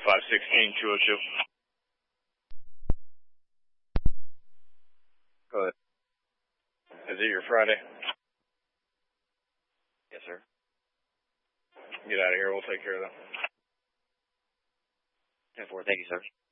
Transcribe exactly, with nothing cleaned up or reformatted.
five sixteen two oh two. Go ahead. Is it your Friday? Yes, sir. Get out of here. We'll take care of that. ten four, thank you, sir.